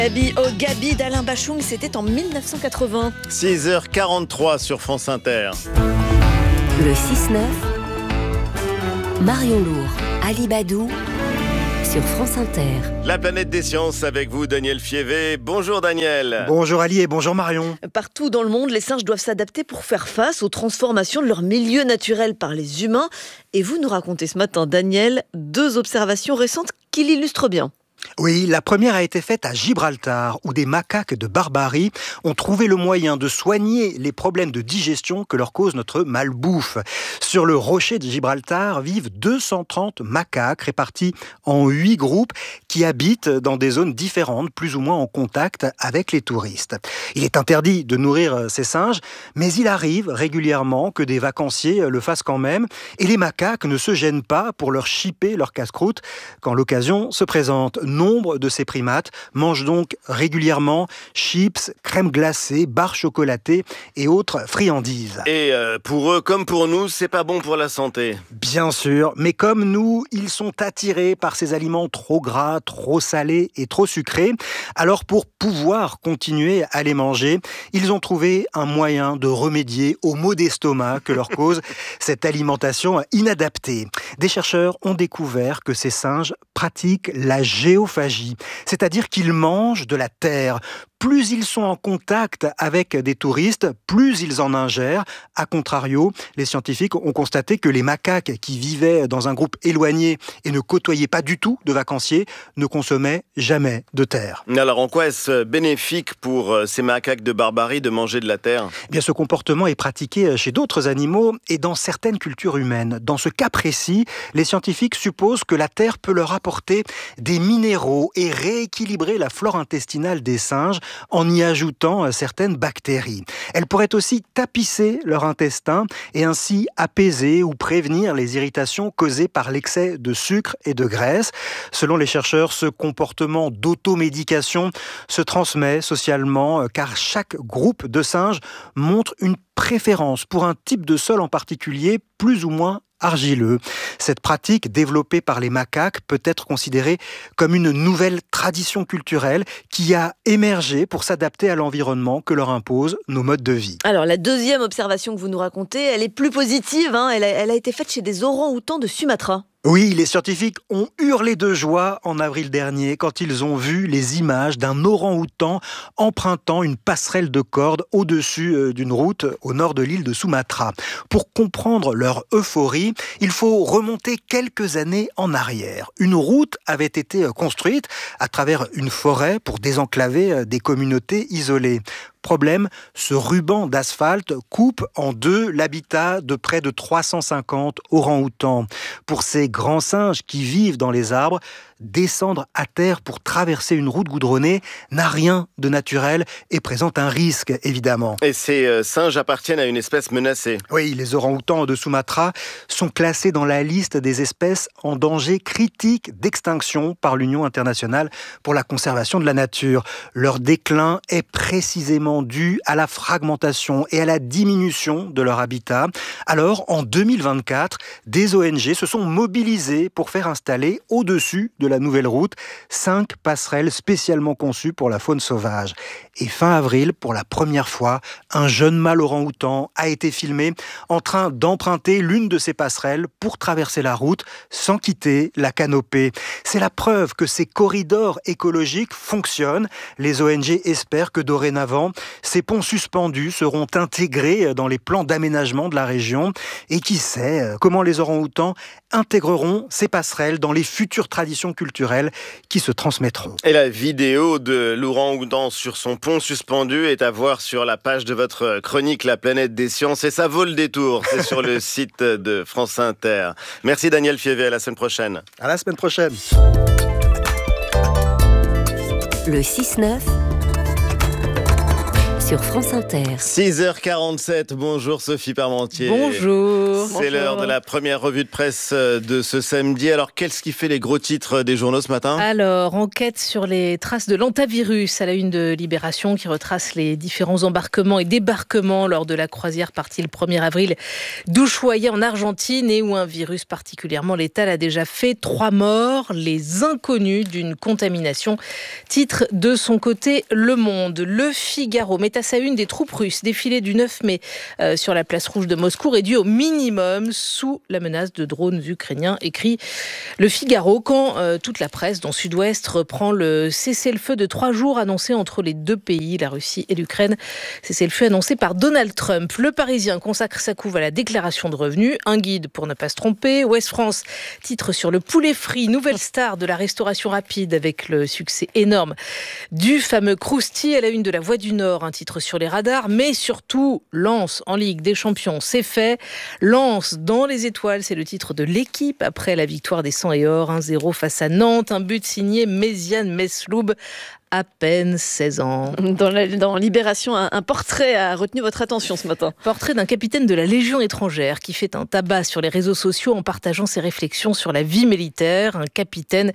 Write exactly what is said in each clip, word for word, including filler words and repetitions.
Gabi au Gabi d'Alain Bachung, c'était en mille neuf cent quatre-vingts. six heures quarante-trois sur France Inter. Le six neuf, Marion Lourd, Ali Badou sur France Inter. La planète des sciences avec vous, Daniel Fievé. Bonjour Daniel. Bonjour Ali et bonjour Marion. Partout dans le monde, les singes doivent s'adapter pour faire face aux transformations de leur milieu naturel par les humains. Et vous nous racontez ce matin, Daniel, deux observations récentes qui l'illustrent bien. Oui, la première a été faite à Gibraltar, où des macaques de Barbarie ont trouvé le moyen de soigner les problèmes de digestion que leur cause notre malbouffe. Sur le rocher de Gibraltar vivent deux cent trente macaques répartis en huit groupes qui habitent dans des zones différentes, plus ou moins en contact avec les touristes. Il est interdit de nourrir ces singes, mais il arrive régulièrement que des vacanciers le fassent quand même, et les macaques ne se gênent pas pour leur chipper leur casse-croûte quand l'occasion se présente. Nombre de ces primates mangent donc régulièrement chips, crème glacée, barres chocolatées et autres friandises. Et euh, pour eux comme pour nous, c'est pas bon pour la santé. Bien sûr, mais comme nous, ils sont attirés par ces aliments trop gras, trop salés et trop sucrés. Alors pour pouvoir continuer à les manger, ils ont trouvé un moyen de remédier aux maux d'estomac que leur cause cette alimentation inadaptée. Des chercheurs ont découvert que ces singes pratiquent la géophagie, c'est-à-dire qu'ils mangent de la terre. Plus ils sont en contact avec des touristes, plus ils en ingèrent. A contrario, les scientifiques ont constaté que les macaques qui vivaient dans un groupe éloigné et ne côtoyaient pas du tout de vacanciers ne consommaient jamais de terre. Alors en quoi est-ce bénéfique pour ces macaques de Barbarie de manger de la terre ? Eh bien, ce comportement est pratiqué chez d'autres animaux et dans certaines cultures humaines. Dans ce cas précis, les scientifiques supposent que la terre peut leur apporter des minéraux et rééquilibrer la flore intestinale des singes en y ajoutant certaines bactéries. Elle pourrait aussi tapisser leur intestin et ainsi apaiser ou prévenir les irritations causées par l'excès de sucre et de graisse. Selon les chercheurs, ce comportement d'automédication se transmet socialement car chaque groupe de singes montre une préférence pour un type de sol en particulier, plus ou moins argileux. Cette pratique développée par les macaques peut être considérée comme une nouvelle tradition culturelle qui a émergé pour s'adapter à l'environnement que leur imposent nos modes de vie. Alors la deuxième observation que vous nous racontez, elle est plus positive, hein, elle, a, elle a été faite chez des orang-outans de Sumatra. Oui, les scientifiques ont hurlé de joie en avril dernier quand ils ont vu les images d'un orang-outan empruntant une passerelle de corde au-dessus d'une route au nord de l'île de Sumatra. Pour comprendre leur euphorie, il faut remonter quelques années en arrière. Une route avait été construite à travers une forêt pour désenclaver des communautés isolées. Problème, ce ruban d'asphalte coupe en deux l'habitat de près de trois cent cinquante orang-outans. Pour ces grands singes qui vivent dans les arbres, descendre à terre pour traverser une route goudronnée n'a rien de naturel et présente un risque, évidemment. Et ces euh, singes appartiennent à une espèce menacée. Oui, les orang-outans de Sumatra sont classés dans la liste des espèces en danger critique d'extinction par l'Union internationale pour la conservation de la nature. Leur déclin est précisément dû à la fragmentation et à la diminution de leur habitat. Alors, en deux mille vingt-quatre, des O N G se sont mobilisées pour faire installer au-dessus de la nouvelle route cinq passerelles spécialement conçues pour la faune sauvage. Et fin avril, pour la première fois, un jeune mâle orang-outan a été filmé en train d'emprunter l'une de ces passerelles pour traverser la route sans quitter la canopée. C'est la preuve que ces corridors écologiques fonctionnent. Les O N G espèrent que dorénavant, ces ponts suspendus seront intégrés dans les plans d'aménagement de la région. Et qui sait comment les orang-outans intégreront ces passerelles dans les futures traditions culturelles qui se transmettront. Et la vidéo de l'orang-outan sur son pont suspendu est à voir sur la page de votre chronique La Planète des Sciences. Et ça vaut le détour. C'est sur le site de France Inter. Merci Daniel Fievé. À la semaine prochaine. À la semaine prochaine. Le six neuf sur France Inter. six heures quarante-sept, bonjour Sophie Parmentier. Bonjour. C'est Bonjour. l'heure de la première revue de presse de ce samedi. Alors, qu'est-ce qui fait les gros titres des journaux ce matin ? Alors, enquête sur les traces de l'hantavirus à la une de Libération qui retrace les différents embarquements et débarquements lors de la croisière partie le premier avril d'Ushuaia en Argentine et où un virus particulièrement létal a déjà fait trois morts, les inconnus d'une contamination. Titre de son côté Le Monde. Le Figaro met à sa une des troupes russes défilées du neuf mai euh, sur la place rouge de Moscou réduit au minimum sous la menace de drones ukrainiens, écrit Le Figaro, quand euh, toute la presse, dont Sud-Ouest, reprend le cessez-le-feu de trois jours annoncé entre les deux pays, la Russie et l'Ukraine. Cessez-le-feu annoncé par Donald Trump. Le Parisien consacre sa couve à la déclaration de revenus, un guide pour ne pas se tromper. Ouest France titre sur le poulet frit, nouvelle star de la restauration rapide avec le succès énorme du fameux Krusty à la une de la Voix du Nord, un titre sur les radars, mais surtout Lens en Ligue des Champions, c'est fait. Lens dans les étoiles, c'est le titre de l'équipe après la victoire des cent et or, un zéro face à Nantes, un but signé Méziane Mesloub. À peine seize ans. Dans, la, dans Libération, un, un portrait a retenu votre attention ce matin. Portrait d'un capitaine de la Légion étrangère qui fait un tabac sur les réseaux sociaux en partageant ses réflexions sur la vie militaire. Un capitaine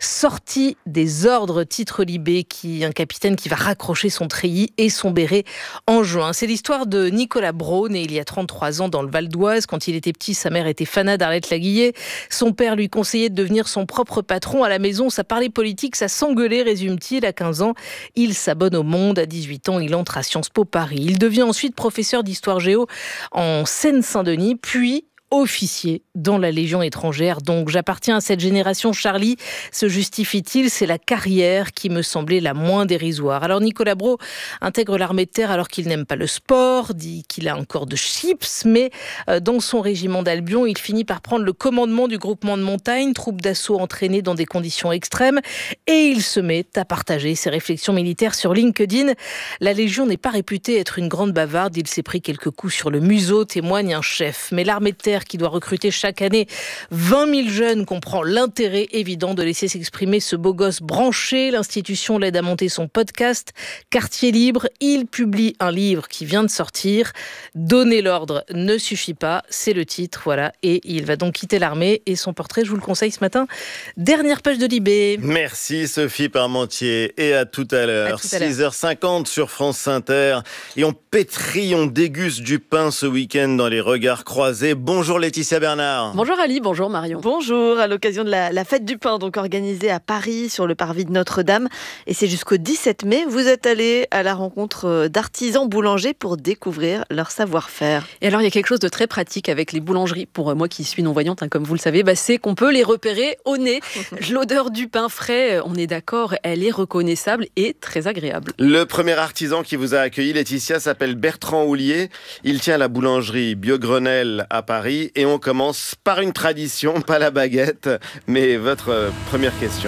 sorti des ordres, titre Libé, qui, un capitaine qui va raccrocher son treillis et son béret en juin. C'est l'histoire de Nicolas Brault, né il y a trente-trois ans dans le Val d'Oise. Quand il était petit, sa mère était fanat d'Arlette Laguillet. Son père lui conseillait de devenir son propre patron. À la maison, ça parlait politique, ça s'engueulait, résume-t-il. À quinze ans, il s'abonne au Monde. À dix-huit ans, il entre à Sciences Po Paris. Il devient ensuite professeur d'histoire géo en Seine-Saint-Denis, puis officier dans la Légion étrangère. Donc, j'appartiens à cette génération, Charlie. Se justifie-t-il ? C'est la carrière qui me semblait la moins dérisoire. Alors, Nicolas Brault intègre l'armée de terre alors qu'il n'aime pas le sport, dit qu'il a un corps de chips, mais dans son régiment d'Albion, il finit par prendre le commandement du groupement de montagne, troupe d'assaut entraînée dans des conditions extrêmes, et il se met à partager ses réflexions militaires sur LinkedIn. La Légion n'est pas réputée être une grande bavarde, il s'est pris quelques coups sur le museau, témoigne un chef. Mais l'armée de terre qui doit recruter chaque année vingt mille jeunes comprend l'intérêt évident de laisser s'exprimer ce beau gosse branché. L'institution l'aide à monter son podcast Quartier Libre. Il publie un livre qui vient de sortir. Donner l'ordre ne suffit pas, c'est le titre, voilà. Et il va donc quitter l'armée et son portrait, je vous le conseille ce matin. Dernière page de Libé. Merci Sophie Parmentier et à tout à l'heure. six heures cinquante sur France Inter et on pétrit, on déguste du pain ce week-end dans les regards croisés. Bonjour Laetitia Bernard. Bonjour Ali, bonjour Marion. Bonjour, à l'occasion de la, la fête du pain, donc organisée à Paris sur le parvis de Notre-Dame. Et c'est jusqu'au dix-sept mai, vous êtes allés à la rencontre d'artisans boulangers pour découvrir leur savoir-faire. Et alors il y a quelque chose de très pratique avec les boulangeries, pour moi qui suis non-voyante, hein, comme vous le savez, bah, c'est qu'on peut les repérer au nez. L'odeur du pain frais, on est d'accord, elle est reconnaissable et très agréable. Le premier artisan qui vous a accueilli, Laetitia, s'appelle Bertrand Houlier. Il tient la boulangerie Biogrenelle à Paris. Et on commence par une tradition, pas la baguette, mais votre euh, première question.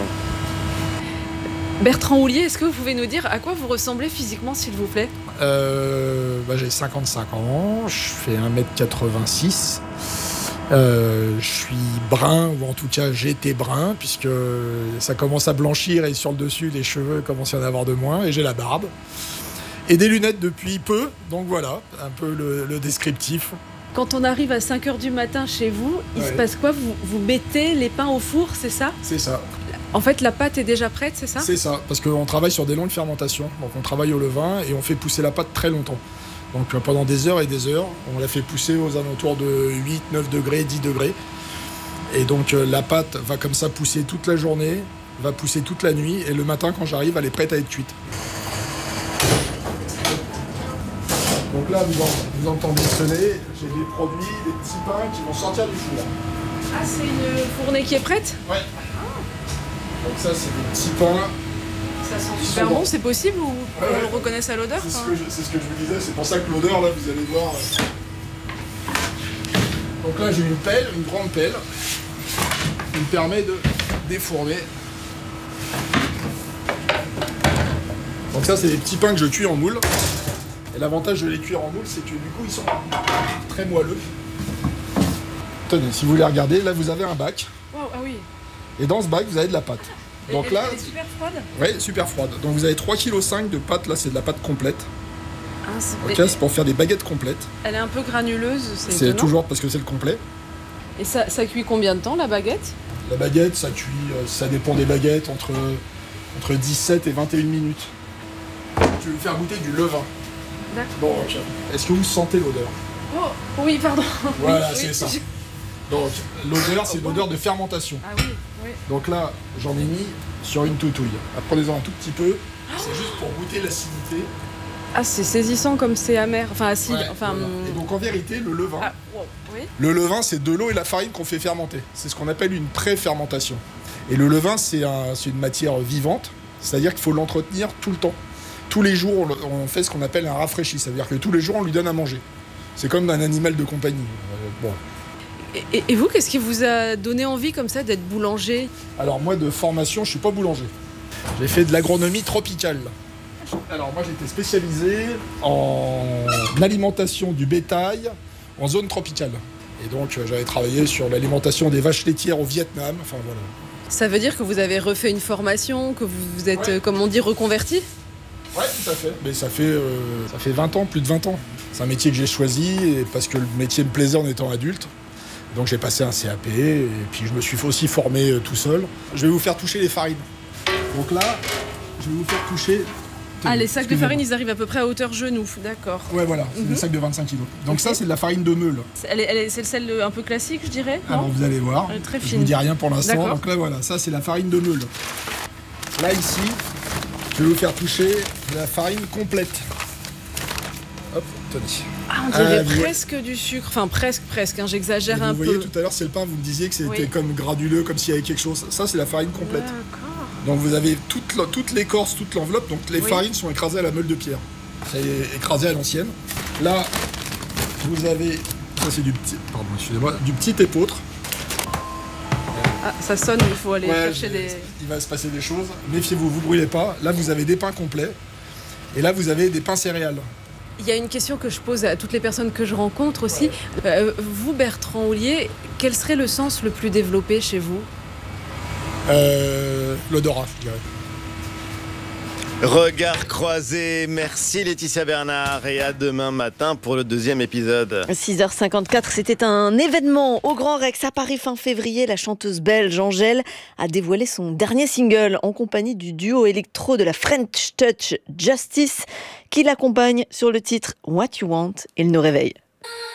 Bertrand Houlier, est-ce que vous pouvez nous dire à quoi vous ressemblez physiquement, s'il vous plaît ? euh, bah, J'ai cinquante-cinq ans, je fais un mètre quatre-vingt-six. Euh, je suis brun, ou en tout cas j'étais brun, puisque ça commence à blanchir et sur le dessus, les cheveux commencent à y en avoir de moins, et j'ai la barbe. Et des lunettes depuis peu, donc voilà, un peu le, le descriptif. Quand on arrive à cinq heures du matin chez vous, il ouais. se passe quoi ? vous, vous mettez les pains au four, c'est ça ? C'est ça. En fait, la pâte est déjà prête, c'est ça ? C'est ça, parce qu'on travaille sur des longues fermentations. Donc on travaille au levain et on fait pousser la pâte très longtemps. Donc pendant des heures et des heures, on la fait pousser aux alentours de huit, neuf degrés, dix degrés. Et donc la pâte va comme ça pousser toute la journée, va pousser toute la nuit, et le matin, quand j'arrive, elle est prête à être cuite. Donc là, vous, en, vous entendez sonner, j'ai des produits, des petits pains qui vont sortir du four. Ah, c'est une fournée qui est prête ? Ouais. Ah. Donc ça, c'est des petits pains. Ça sent super bon, c'est possible ou on ouais, le reconnaisse à l'odeur ? C'est ce, que je, c'est ce que je vous disais, c'est pour ça que l'odeur, là, vous allez voir. Donc là, j'ai une pelle, une grande pelle, qui me permet de défourner. Donc ça, c'est des petits pains que je cuis en moule. Et l'avantage de les cuire en moule, c'est que du coup, ils sont très moelleux. Tenez, si vous voulez regarder, là, vous avez un bac. Wow, ah oui. Et dans ce bac, vous avez de la pâte. Donc et là, elle est super froide ? Oui, super froide. Donc vous avez trois virgule cinq kilos de pâte, là, c'est de la pâte complète. Ah, c'est... Ok, c'est pour faire des baguettes complètes. Elle est un peu granuleuse, c'est, C'est étonnant. toujours parce que c'est le complet. Et ça, ça cuit combien de temps, la baguette? La baguette, ça cuit, euh, ça dépend des baguettes, entre, entre dix-sept et vingt et une minutes. Je vais vous faire goûter du levain. D'accord. Donc, est-ce que vous sentez l'odeur? Oh, oui, pardon. Voilà, Oui, c'est oui. ça. Donc, l'odeur, c'est l'odeur de fermentation. Ah oui, oui. Donc là, j'en ai mis sur une toutouille. Prenez-en un tout petit peu. C'est juste pour goûter l'acidité. Ah, c'est saisissant comme c'est amer. Enfin, acide. Ouais, enfin, voilà. Et donc, en vérité, le levain, ah, wow, oui. le levain, c'est de l'eau et la farine qu'on fait fermenter. C'est ce qu'on appelle une pré-fermentation. Et le levain, c'est un, c'est une matière vivante. C'est-à-dire qu'il faut l'entretenir tout le temps. Tous les jours, on, le- on fait ce qu'on appelle un rafraîchi. Ça veut dire que tous les jours, on lui donne à manger. C'est comme un animal de compagnie. Euh, bon. Et, et vous, qu'est-ce qui vous a donné envie comme ça d'être boulanger? Alors moi, de formation, je suis pas boulanger. J'ai fait de l'agronomie tropicale. Alors moi, j'étais spécialisé en alimentation du bétail en zone tropicale. Et donc, euh, j'avais travaillé sur l'alimentation des vaches laitières au Vietnam. Enfin voilà. Ça veut dire que vous avez refait une formation, que vous vous êtes, Ouais. euh, comme on dit, reconverti? Ouais, tout à fait. Mais ça fait, euh, ça fait vingt ans, plus de vingt ans. C'est un métier que j'ai choisi et parce que le métier me plaisait en étant adulte. Donc j'ai passé un C A P et puis je me suis aussi formé euh, tout seul. Je vais vous faire toucher les farines. Donc là, je vais vous faire toucher... Ah, les sacs de Excusez-moi. farine, ils arrivent à peu près à hauteur genou. D'accord. Ouais, voilà, c'est Mhm. des sacs de vingt-cinq kilos. Donc Ok. ça, c'est de la farine de meule. C'est, elle est- elle est- c'est le sel euh, un peu classique, je dirais, non? Alors vous allez voir, Elle est très je fine. vous dis rien pour l'instant. D'accord. Donc là, voilà, ça c'est la farine de meule. Là, ici, je vais vous faire toucher la farine complète. Hop, tenez. Ah, on dirait Ah, vous- presque du sucre. Enfin, presque, presque. hein, J'exagère Et un vous voyez, peu. tout à l'heure, c'est le pain, vous me disiez que c'était Oui. comme granuleux, comme s'il y avait quelque chose. Ça, c'est la farine complète. D'accord. Donc vous avez toute, la- toute l'écorce, toute l'enveloppe. Donc les Oui. farines sont écrasées à la meule de pierre. Ça est écrasé à l'ancienne. Là, vous avez, ça c'est du petit, pardon, excusez-moi, du petit épeautre. Ah, ça sonne, il faut aller Ouais, chercher j'ai- des... il va se passer des choses. Méfiez-vous, vous brûlez pas. Là, vous avez des pains complets. Et là, vous avez des pains céréales. Il y a une question que je pose à toutes les personnes que je rencontre aussi. Euh, vous, Bertrand Houllier, quel serait le sens le plus développé chez vous? Euh, l'odorat, je dirais. Regard croisé, merci Laetitia Bernard et à demain matin pour le deuxième épisode. six heures cinquante-quatre, c'était un événement au Grand Rex à Paris fin février. La chanteuse belge Angèle a dévoilé son dernier single en compagnie du duo électro de la French Touch Justice qui l'accompagne sur le titre What You Want. Il nous réveille.